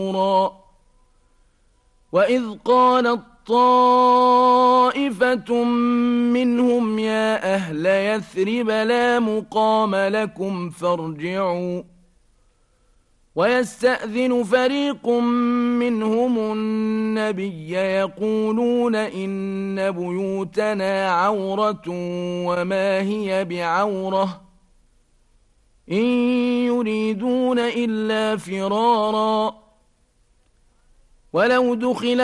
وإذ قالت طائفة منهم يا أهل يثرب لا مقام لكم فارجعوا ويستأذن فريق منهم النبي يقولون إن بيوتنا عورة وما هي بعورة إن يريدون إلا فرارا ولو دخل